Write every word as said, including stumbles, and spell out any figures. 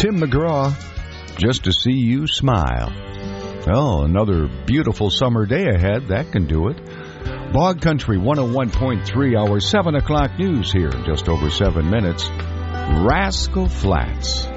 Tim McGraw, just to see you smile. Well, another beautiful summer day ahead. That can do it. Bog Country one oh one point three, our seven o'clock news here in just over seven minutes. Rascal Flatts.